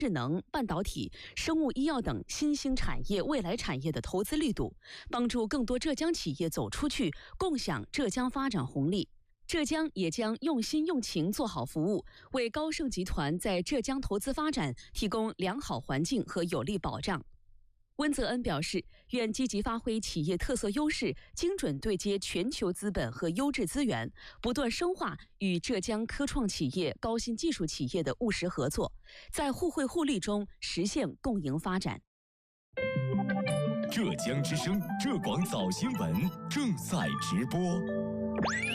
智能、半导体、生物医药等新兴产业、未来产业的投资力度，帮助更多浙江企业走出去，共享浙江发展红利。浙江也将用心用情做好服务，为高盛集团在浙江投资发展提供良好环境和有力保障。温泽恩表示，愿积极发挥企业特色优势，精准对接全球资本和优质资源，不断深化与浙江科创企业、高新技术企业的务实合作，在互惠互利中实现共赢发展。 浙江之声浙广早新闻正在直播。